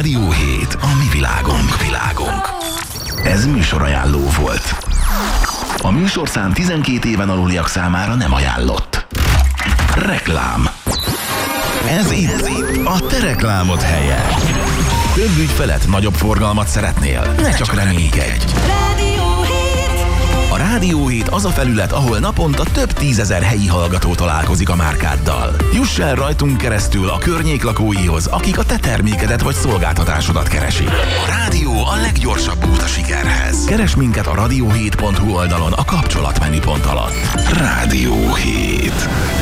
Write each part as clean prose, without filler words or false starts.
Rádió 7, a mi világunk. Ez műsorajánló volt. A műsorszám 12 éven aluliak számára nem ajánlott. Reklám. Ez itt a te reklámod helye. Több ügyfelet, nagyobb forgalmat szeretnél? Ne csak reménykedj! A Rádió 7 az a felület, ahol naponta több tízezer helyi hallgató találkozik a márkáddal. Juss el rajtunk keresztül a környék lakóihoz, akik a te termékedet vagy szolgáltatásodat keresik. A rádió a leggyorsabb út a sikerhez. Keres minket a radio7.hu oldalon a kapcsolatmenüpont alatt. Rádió 7.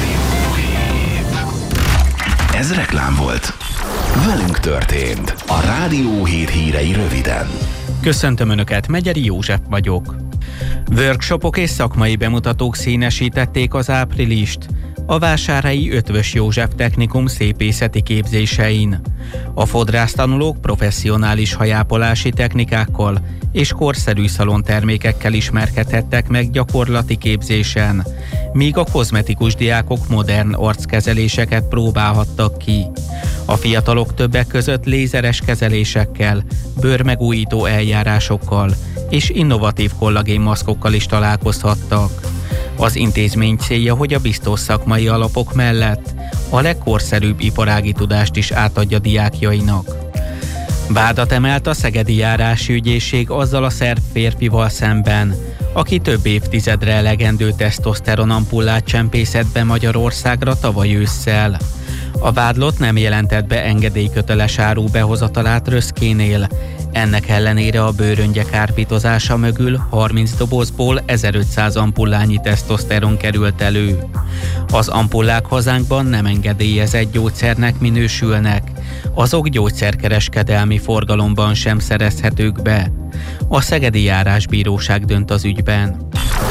Ez reklám volt. Velünk történt. A Rádió 7 hírei röviden. Köszöntöm Önöket, Megyeri József vagyok. Workshopok és szakmai bemutatók színesítették az áprilist a vásárhelyi Eötvös József Technikum szépészeti képzésein. A fodrásztanulók professzionális hajápolási technikákkal és korszerű szalontermékekkel ismerkedhettek meg gyakorlati képzésen, míg a kozmetikus diákok modern arckezeléseket próbálhattak ki. A fiatalok többek között lézeres kezelésekkel, bőrmegújító eljárásokkal és innovatív kollagénmaszkokkal is találkozhattak. Az intézmény célja, hogy a biztos szakmai alapok mellett a legkorszerűbb iparági tudást is átadja diákjainak. Vádat emelt a Szegedi Járási Ügyészség azzal a szerb férfival szemben, aki több évtizedre elegendő tesztoszteronampullát csempészett be Magyarországra tavaly ősszel. A vádlott nem jelentett be engedélyköteles áru behozatalát Röszkénél. Ennek ellenére a bőröngye kárpítozása mögül 30 dobozból 1500 ampullányi tesztoszteron került elő. Az ampullák hazánkban nem engedélyezett gyógyszernek minősülnek, azok gyógyszerkereskedelmi forgalomban sem szerezhetők be. A Szegedi Járásbíróság dönt az ügyben.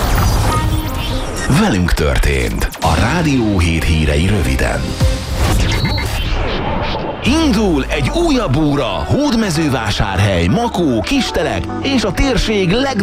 Velünk történt. A Rádió 7 hírei röviden. Indul egy újabb óra Hódmezővásárhely, Makó, Kistelek és a térség